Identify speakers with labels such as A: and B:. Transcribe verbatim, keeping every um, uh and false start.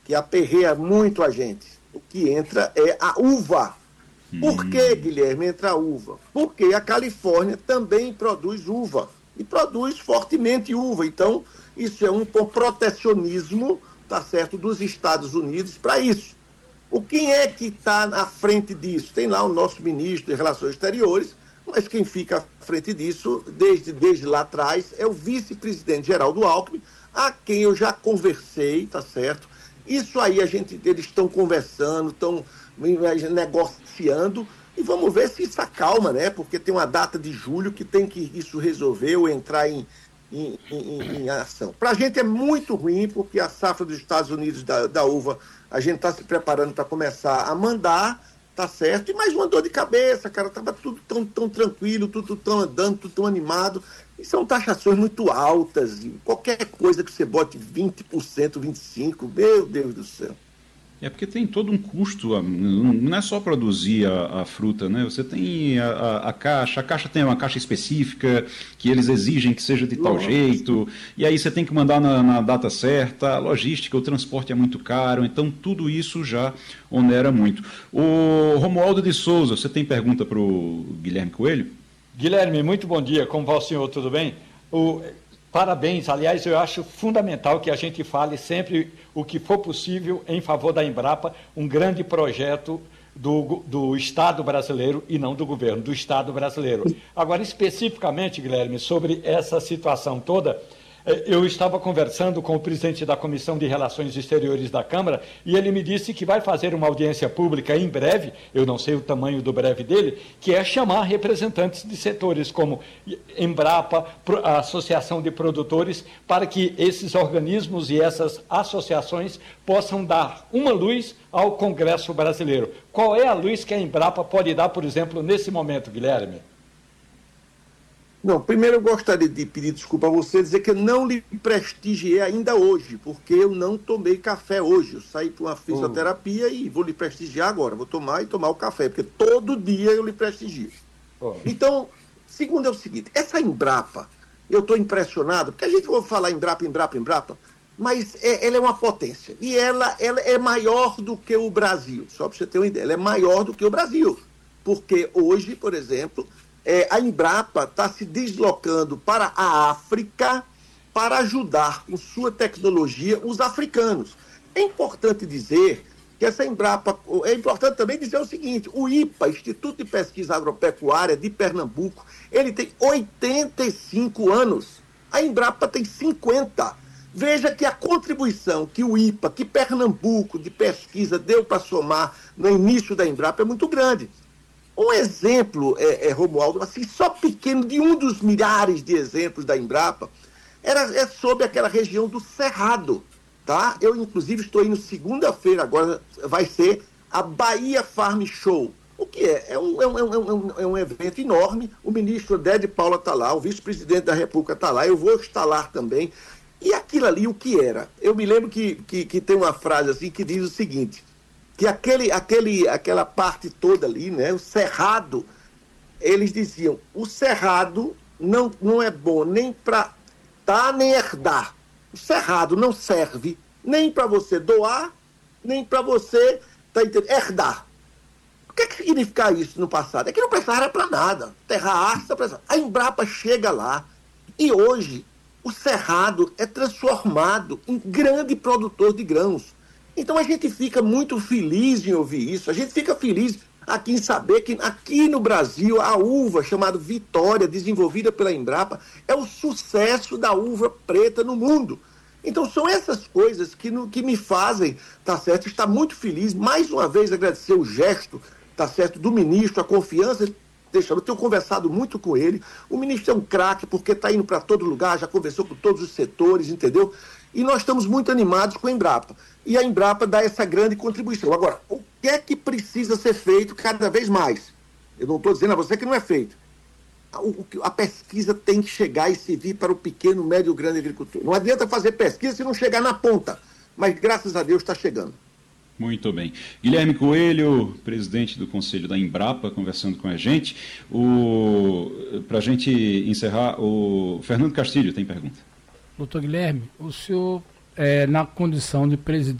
A: que aperreia muito a gente. O que entra é a uva. Por que, Guilherme, entra a uva? Porque a Califórnia também produz uva. E produz fortemente uva. Então, isso é um protecionismo, tá certo, dos Estados Unidos para isso. O quem é que está à frente disso? Tem lá o nosso ministro de Relações Exteriores, mas quem fica à frente disso, desde, desde lá atrás, é o vice-presidente Geraldo Alckmin, a quem eu já conversei, tá certo? Isso aí, a gente, eles estão conversando, estão negociando, e vamos ver se isso acalma, né? Porque tem uma data de julho que tem que isso resolver ou entrar em, em, em, em ação. Para a gente é muito ruim, porque a safra dos Estados Unidos da, da uva, a gente está se preparando para começar a mandar, tá certo? E mais uma dor de cabeça, cara, estava tudo tão, tão tranquilo, tudo tão andando, tudo tão animado. E são taxações muito altas, e qualquer coisa que você bote vinte por cento, vinte e cinco por cento, meu Deus do céu.
B: É porque tem todo um custo, não é só produzir a, a fruta, né? Você tem a, a, a caixa, a caixa tem uma caixa específica que eles exigem que seja de tal jeito, e aí você tem que mandar na, na data certa, a logística, o transporte é muito caro, então tudo isso já onera muito. O Romualdo de Souza, você tem pergunta para o Guilherme Coelho?
C: Guilherme, muito bom dia, como vai o senhor, tudo bem? O... Parabéns, aliás, eu acho fundamental que a gente fale sempre o que for possível em favor da Embrapa, um grande projeto do, do Estado brasileiro e não do governo, do Estado brasileiro. Agora, especificamente, Guilherme, sobre essa situação toda, eu estava conversando com o presidente da Comissão de Relações Exteriores da Câmara e ele me disse que vai fazer uma audiência pública em breve, eu não sei o tamanho do breve dele, que é chamar representantes de setores como Embrapa, a Associação de Produtores, para que esses organismos e essas associações possam dar uma luz ao Congresso brasileiro. Qual é a luz que a Embrapa pode dar, por exemplo, nesse momento, Guilherme?
A: Não, primeiro eu gostaria de pedir desculpa a você, dizer que eu não lhe prestigiei ainda hoje, porque eu não tomei café hoje. Eu saí para uma fisioterapia oh. e vou lhe prestigiar agora. Vou tomar e tomar o café, porque todo dia eu lhe prestigio. Oh. Então, segundo é o seguinte, essa Embrapa, eu estou impressionado, porque a gente vai falar Embrapa, Embrapa, Embrapa, mas é, ela é uma potência. E ela, ela é maior do que o Brasil, só para você ter uma ideia. Ela é maior do que o Brasil, porque hoje, por exemplo... É, a Embrapa está se deslocando para a África para ajudar com sua tecnologia os africanos. É importante dizer que essa Embrapa, é importante também dizer o seguinte, o I P A, Instituto de Pesquisa Agropecuária de Pernambuco, ele tem oitenta e cinco anos, a Embrapa tem cinquenta. Veja que a contribuição que o I P A, que Pernambuco de pesquisa deu para somar no início da Embrapa é muito grande. Um exemplo, é, é, Romualdo, assim, só pequeno, de um dos milhares de exemplos da Embrapa, era, é sobre aquela região do Cerrado, tá? Eu, inclusive, estou indo segunda-feira, agora vai ser a Bahia Farm Show. O que é? É um, é um, é um, é um evento enorme, o ministro Odé de Paula está lá, o vice-presidente da República está lá, eu vou estar lá também. E aquilo ali, o que era? Eu me lembro que, que, que tem uma frase assim que diz o seguinte... que aquele, aquele, aquela parte toda ali, né, o cerrado, eles diziam, o cerrado não, não é bom nem para dar nem herdar. O cerrado não serve nem para você doar, nem para você tá entendendo, herdar. O que, é que significa isso no passado? É que não prestava para nada. Terra ácida, a Embrapa chega lá e hoje o cerrado é transformado em grande produtor de grãos. Então a gente fica muito feliz em ouvir isso, a gente fica feliz aqui em saber que aqui no Brasil a uva chamada Vitória, desenvolvida pela Embrapa, é o sucesso da uva preta no mundo. Então são essas coisas que, no, que me fazem, tá certo, estar muito feliz, mais uma vez agradecer o gesto, tá certo, do ministro, a confiança, deixando, eu tenho conversado muito com ele, o ministro é um craque porque está indo para todo lugar, já conversou com todos os setores, entendeu? E nós estamos muito animados com a Embrapa. E a Embrapa dá essa grande contribuição. Agora, o que é que precisa ser feito cada vez mais? Eu não estou dizendo a você que não é feito. A pesquisa tem que chegar e servir para o pequeno, médio e grande agricultor. Não adianta fazer pesquisa se não chegar na ponta. Mas, graças a Deus, está chegando.
B: Muito bem. Guilherme Coelho, presidente do Conselho da Embrapa, conversando com a gente. Para a gente encerrar, o Fernando Castilho tem pergunta.
D: Doutor Guilherme, o senhor, é, na condição de presidente